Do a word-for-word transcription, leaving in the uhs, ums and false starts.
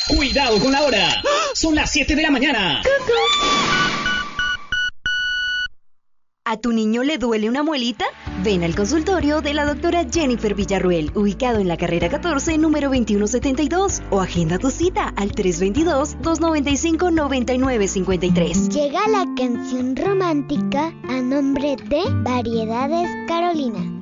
Cuidado con la hora. Son las siete de la mañana. ¿A tu niño le duele una muelita? Ven al consultorio de la doctora Jennifer Villarruel, ubicado en la carrera catorce, número veintiuno setenta y dos, o agenda tu cita al tres dos dos, dos nueve cinco, nueve nueve cinco tres. Llega la canción romántica a nombre de Variedades Carolina.